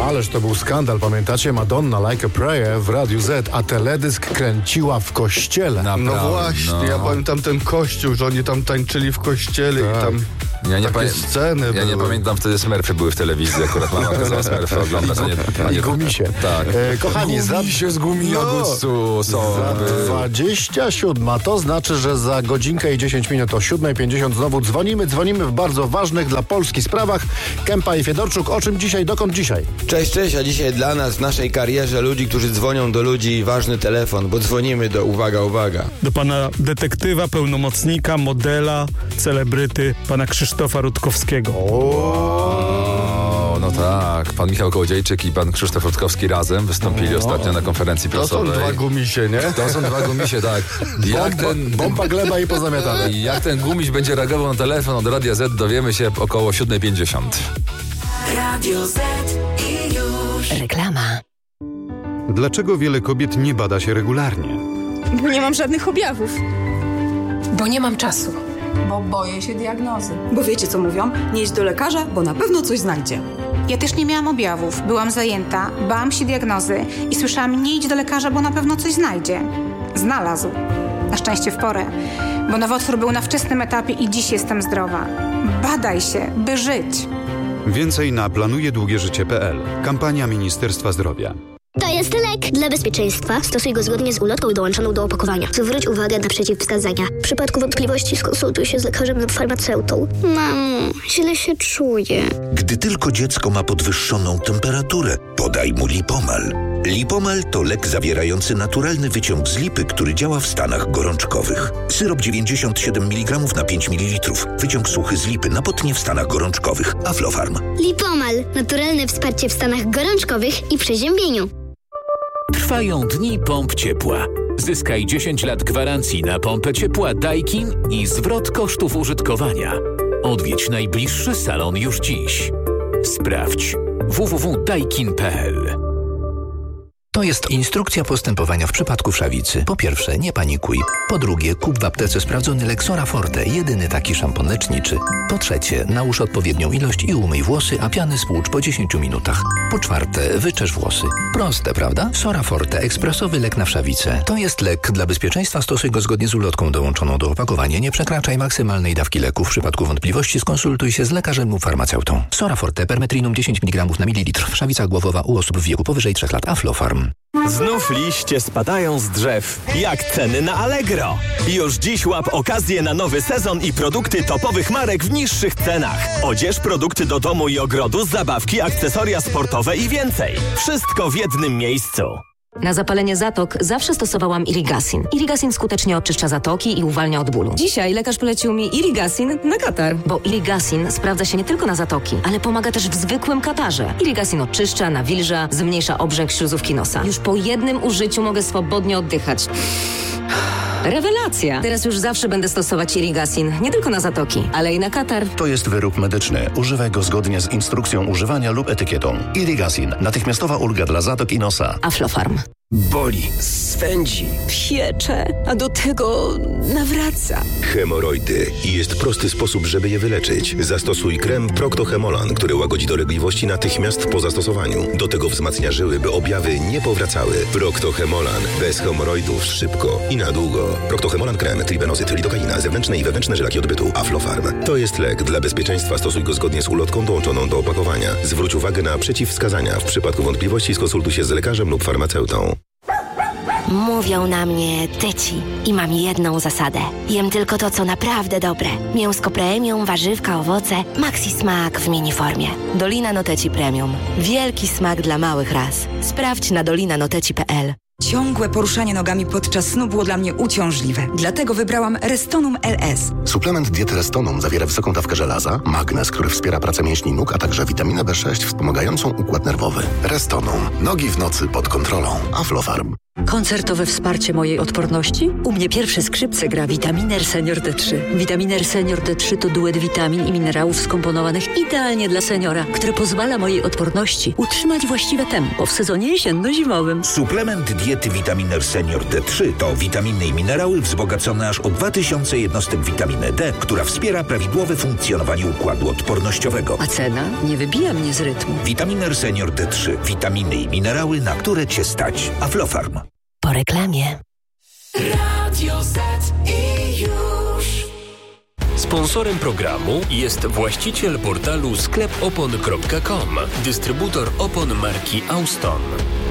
Ależ to był skandal, pamiętacie? Madonna Like a Prayer w Radiu Z, a teledysk kręciła w kościele. Naprawdę, no właśnie, ja pamiętam ten kościół, że oni tam tańczyli w kościele i tam takie sceny były. Ja nie pamiętam, wtedy Smurfy były w telewizji, akurat mama kazała Smurfy oglądać. I gumisie. Tak. Kochani, gumisie z gumija gustu są. Za 27, to znaczy, że za godzinkę i 10 minut o 7:50 znowu dzwonimy w bardzo ważnych dla Polski sprawach. Kępa i Fiedorczuk, o czym dzisiaj, dokąd dzisiaj? Cześć, a dzisiaj dla nas w naszej karierze ludzi, którzy dzwonią do ludzi, ważny telefon, bo dzwonimy do, uwaga, do pana detektywa, pełnomocnika, modela, celebryty, pana Krzysztofa Rutkowskiego. No tak, pan Michał Kołodziejczyk i pan Krzysztof Rutkowski razem wystąpili ostatnio na konferencji prasowej. To są dwa gumisie, nie? To są dwa gumisie, tak. Bomba gleba i pozamiatane. I jak ten gumiś będzie reagował na telefon od Radia Z, dowiemy się około 7:50. Radio Z i już. Reklama. Dlaczego wiele kobiet nie bada się regularnie? Bo nie mam żadnych objawów. Bo nie mam czasu. Bo boję się diagnozy. Bo wiecie co mówią? Nie idź do lekarza, bo na pewno coś znajdzie. Ja też nie miałam objawów, byłam zajęta, bałam się diagnozy i słyszałam: nie idź do lekarza, bo na pewno coś znajdzie. Znalazł. Na szczęście w porę, bo nowotwór był na wczesnym etapie i dziś jestem zdrowa. Badaj się, by żyć. Więcej na planujedługieżycie.pl. Kampania Ministerstwa Zdrowia. To jest lek. Dla bezpieczeństwa stosuj go zgodnie z ulotką dołączoną do opakowania. Zwróć uwagę na przeciwwskazania. W przypadku wątpliwości skonsultuj się z lekarzem lub farmaceutą. Mamo, źle się czuję. Gdy tylko dziecko ma podwyższoną temperaturę, podaj mu Lipomal. Lipomal to lek zawierający naturalny wyciąg z lipy, który działa w stanach gorączkowych. Syrop 97 mg na 5 ml. Wyciąg suchy z lipy napotnie w stanach gorączkowych. Aflofarm. Lipomal. Naturalne wsparcie w stanach gorączkowych i przeziębieniu. Trwają dni pomp ciepła. Zyskaj 10 lat gwarancji na pompę ciepła Daikin i zwrot kosztów użytkowania. Odwiedź najbliższy salon już dziś. Sprawdź www.daikin.pl. To jest instrukcja postępowania w przypadku wszawicy. Po pierwsze, nie panikuj. Po drugie, kup w aptece sprawdzony lek Sora Forte, jedyny taki szampon leczniczy. Po trzecie, nałóż odpowiednią ilość i umyj włosy, a piany spłucz po 10 minutach. Po czwarte, wyczesz włosy. Proste, prawda? Sora Forte, ekspresowy lek na wszawicę. To jest lek. Dla bezpieczeństwa stosuj go zgodnie z ulotką dołączoną do opakowania. Nie przekraczaj maksymalnej dawki leku. W przypadku wątpliwości skonsultuj się z lekarzem lub farmaceutą. Sora Forte, permetrinum 10 mg na mililitr. Wszawica głowowa u osób w wieku powyżej 3 lat. Aflofarm. Znów liście spadają z drzew. Jak ceny na Allegro. Już dziś łap okazję na nowy sezon i produkty topowych marek w niższych cenach. Odzież, produkty do domu i ogrodu, zabawki, akcesoria sportowe i więcej. Wszystko w jednym miejscu. Na zapalenie zatok zawsze stosowałam Irigasin. Irigasin skutecznie oczyszcza zatoki i uwalnia od bólu. Dzisiaj lekarz polecił mi Irigasin na katar. Bo Irigasin sprawdza się nie tylko na zatoki, ale pomaga też w zwykłym katarze. Irigasin oczyszcza, nawilża, zmniejsza obrzęk śluzówki nosa. Już po jednym użyciu mogę swobodnie oddychać. Rewelacja! Teraz już zawsze będę stosować Irigasin. Nie tylko na zatoki, ale i na katar. To jest wyrób medyczny. Używaj go zgodnie z instrukcją używania lub etykietą. Irigasin. Natychmiastowa ulga dla zatok i nosa. Aflofarm. Boli, swędzi, piecze, a do tego nawraca. Hemoroidy. I jest prosty sposób, żeby je wyleczyć. Zastosuj krem Procto-Hemolan, który łagodzi dolegliwości natychmiast po zastosowaniu. Do tego wzmacnia żyły, by objawy nie powracały. Procto-Hemolan. Bez hemoroidów szybko i na długo. Procto-Hemolan krem, tribenozyt, lidokaina, zewnętrzne i wewnętrzne żylaki odbytu. Aflofarm. To jest lek. Dla bezpieczeństwa stosuj go zgodnie z ulotką dołączoną do opakowania. Zwróć uwagę na przeciwwskazania. W przypadku wątpliwości skonsultuj się z lekarzem lub farmaceutą. Mówią na mnie tyci i mam jedną zasadę. Jem tylko to, co naprawdę dobre. Mięsko premium, warzywka, owoce, maxi smak w miniformie. Dolina Noteci Premium. Wielki smak dla małych ras. Sprawdź na dolinanoteci.pl. Ciągłe poruszanie nogami podczas snu było dla mnie uciążliwe. Dlatego wybrałam Restonum LS. Suplement diety Restonum zawiera wysoką dawkę żelaza, magnez, który wspiera pracę mięśni nóg, a także witaminę B6 wspomagającą układ nerwowy. Restonum. Nogi w nocy pod kontrolą. Aflofarm. Koncertowe wsparcie mojej odporności? U mnie pierwsze skrzypce gra Vitaminer Senior D3. Vitaminer Senior D3 to duet witamin i minerałów skomponowanych idealnie dla seniora, który pozwala mojej odporności utrzymać właściwe tempo w sezonie jesienno-zimowym. Suplement diety Vitaminer Senior D3 to witaminy i minerały wzbogacone aż o 2000 jednostek witaminy D, która wspiera prawidłowe funkcjonowanie układu odpornościowego. A cena nie wybija mnie z rytmu. Vitaminer Senior D3. Witaminy i minerały, na które Cię stać. Aflofarm. Po reklamie. Radio Z i już. Sponsorem programu jest właściciel portalu sklepopon.com, dystrybutor opon marki Auston.